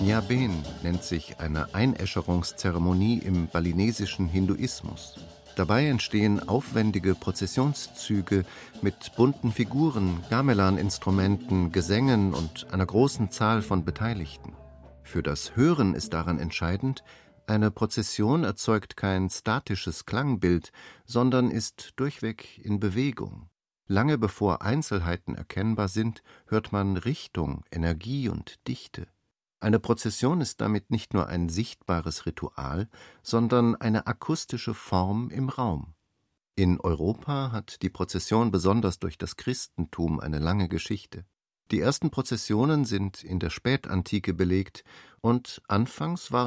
Nyaben nennt sich eine Einäscherungszeremonie im balinesischen Hinduismus. Dabei entstehen aufwendige Prozessionszüge mit bunten Figuren, Gamelan-Instrumenten, Gesängen und einer großen Zahl von Beteiligten. Für das Hören ist daran entscheidend: Eine Prozession erzeugt kein statisches Klangbild, sondern ist durchweg in Bewegung. Lange bevor Einzelheiten erkennbar sind, hört man Richtung, Energie und Dichte. Eine Prozession ist damit nicht nur ein sichtbares Ritual, sondern eine akustische Form im Raum. In Europa hat die Prozession besonders durch das Christentum eine lange Geschichte. Die ersten Prozessionen sind in der Spätantike belegt und anfangs waren